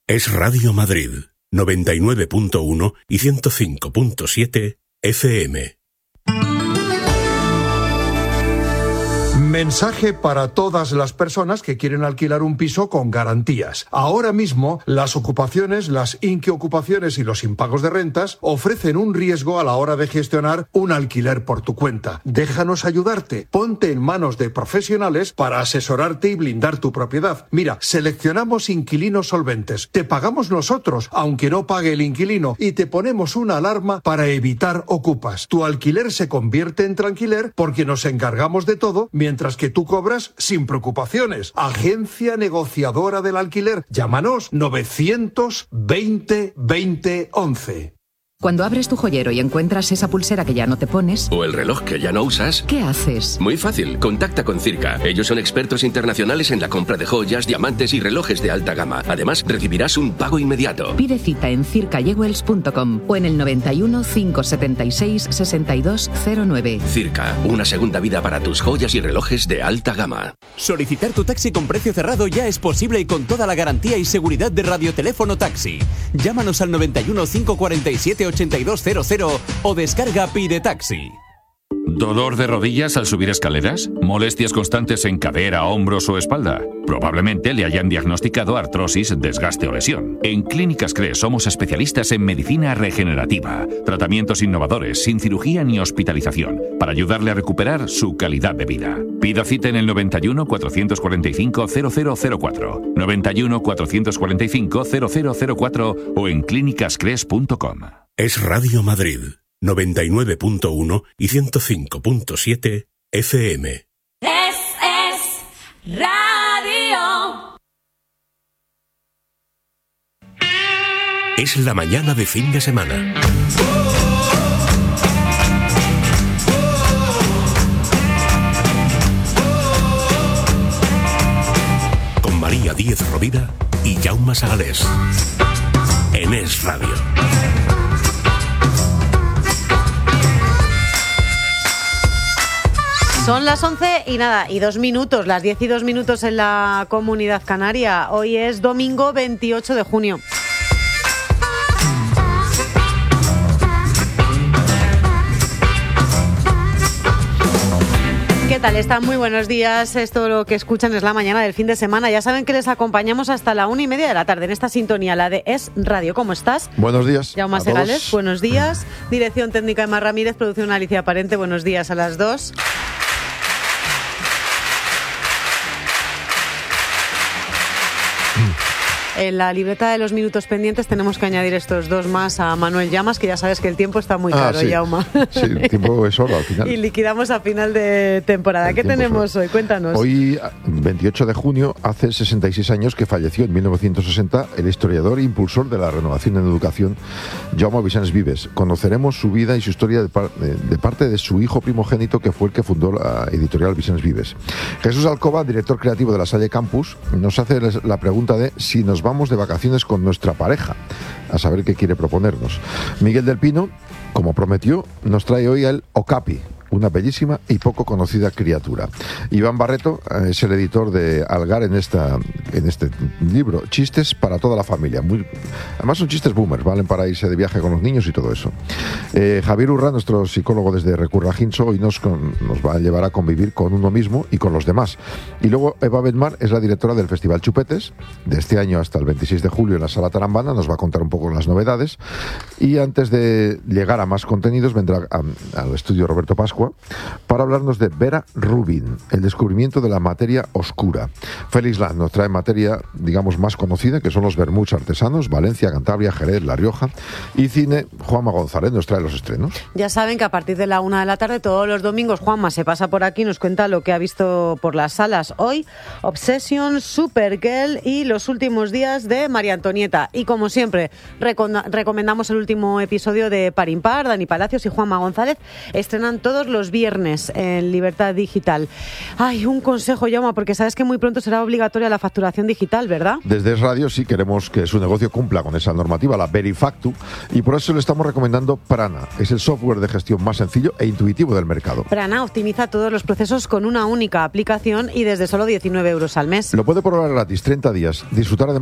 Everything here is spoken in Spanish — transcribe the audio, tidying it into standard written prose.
Es Radio Madrid, 99.1 y 105.7 FM. Mensaje para todas las personas que quieren alquilar un piso con garantías. Ahora mismo, las ocupaciones, las inquiocupaciones y los impagos de rentas ofrecen un riesgo a la hora de gestionar un alquiler por tu cuenta. Déjanos ayudarte. Ponte en manos de profesionales para asesorarte y blindar tu propiedad. Mira, seleccionamos inquilinos solventes. Te pagamos nosotros, aunque no pague el inquilino, y te ponemos una alarma para evitar ocupas. Tu alquiler se convierte en tranquiler porque nos encargamos de todo, mientras que tú cobras sin preocupaciones. Agencia negociadora del alquiler. Llámanos 920 20 11. Cuando abres tu joyero y encuentras esa pulsera que ya no te pones... o el reloj que ya no usas... ¿qué haces? Muy fácil, contacta con Circa. Ellos son expertos internacionales en la compra de joyas, diamantes y relojes de alta gama. Además, recibirás un pago inmediato. Pide cita en circajewels.com o en el 91 576 6209. Circa, una segunda vida para tus joyas y relojes de alta gama. Solicitar tu taxi con precio cerrado ya es posible y con toda la garantía y seguridad de Radioteléfono Taxi. Llámanos al 91 547 8200 o descarga Pide Taxi. ¿Dolor de rodillas al subir escaleras? ¿Molestias constantes en cadera, hombros o espalda? Probablemente le hayan diagnosticado artrosis, desgaste o lesión. En Clínicas CRES somos especialistas en medicina regenerativa, tratamientos innovadores, sin cirugía ni hospitalización, para ayudarle a recuperar su calidad de vida. Pida cita en el 91 445 0004, 91 445 0004 o en clínicascres.com. Es Radio Madrid, 99.1 y 105.7 FM. Es radio. Es la mañana de fin de semana. Con María Díez Rovira y Jaume Sagalés. En Es Radio. Son las 11 y 2 minutos, las 10 y 2 minutos en la Comunidad Canaria. Hoy es domingo 28 de junio. ¿Qué tal? Están muy buenos días. Esto lo que escuchan es la mañana del fin de semana. Ya saben que les acompañamos hasta la 1:30 de la tarde en esta sintonía, la de Es Radio. ¿Cómo estás? Buenos días. Jaume Segales, buenos días. Dirección técnica Emma Ramírez, producción Alicia Parente, buenos días a las 2. En la libreta de los minutos pendientes tenemos que añadir estos dos más a Manuel Llamas, que ya sabes que el tiempo está muy caro, sí. Jaume. Sí, el tiempo es oro al final. Y liquidamos a final de temporada. ¿Qué tenemos hoy? Cuéntanos. Hoy, 28 de junio, hace 66 años que falleció en 1960 el historiador e impulsor de la renovación en educación, Jaume Vicens Vives. Conoceremos su vida y su historia de parte de su hijo primogénito, que fue el que fundó la editorial Vicens Vives. Jesús Alcoba, director creativo de la Salle Campus, nos hace la pregunta de si nos vamos de vacaciones con nuestra pareja, a saber qué quiere proponernos. Miguel del Pino, como prometió, nos trae hoy el Okapi, una bellísima y poco conocida criatura. Iván Barreto es el editor de Algar en este libro, Chistes para toda la familia. Además son chistes boomers, valen para irse de viaje con los niños y todo eso. Javier Urra, nuestro psicólogo desde Recurra Ginso, hoy nos va a llevar a convivir con uno mismo y con los demás. Y luego Eva Bedmar es la directora del Festival Chupetes, de este año hasta el 26 de julio en la Sala Tarambana, nos va a contar un poco las novedades. Y antes de llegar a más contenidos, vendrá al estudio Roberto Pascua para hablarnos de Vera Rubin, el descubrimiento de la materia oscura. Félix Land nos trae materia, digamos, más conocida, que son los vermuts artesanos, Valencia, Cantabria, Jerez, La Rioja. Y cine, Juanma González nos trae los estrenos. Ya saben que a partir de la 1 de la tarde, todos los domingos, Juanma se pasa por aquí y nos cuenta lo que ha visto por las salas. Hoy, Obsession, Supergirl y Los últimos días de María Antonieta. Y como siempre, recomendamos el último episodio de Par Impar. Dani Palacios y Juanma González estrenan todos los viernes en Libertad Digital. Ay, un consejo, Jaume, porque sabes que muy pronto será obligatoria la facturación digital, ¿verdad? Desde Es Radio sí queremos que su negocio cumpla con esa normativa, la Verifactu, y por eso le estamos recomendando Prana. Es el software de gestión más sencillo e intuitivo del mercado. Prana optimiza todos los procesos con una única aplicación y desde solo 19 € al mes. Lo puede probar gratis 30 días, disfrutar de